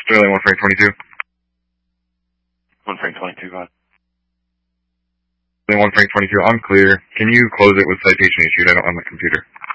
Sterling 1 Frank 22. 1 Frank 22, go ahead. Sterling 1 Frank 22, I'm clear. Can you close it with citation issued? I don't on the computer.